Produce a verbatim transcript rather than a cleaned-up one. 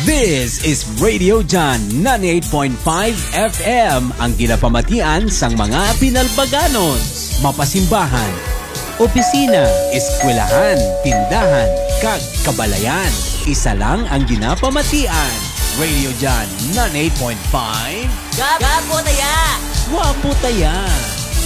This is Radio John ninety-eight point five F M, ang ginapamatian sang mga pinalbaganon, mapasimbahan, opisina, eskwelahan, tindahan, kag kabalayan. Isa lang ang ginapamatian. Radio John ninety-eight point five. Gapo taya! Wapo taya!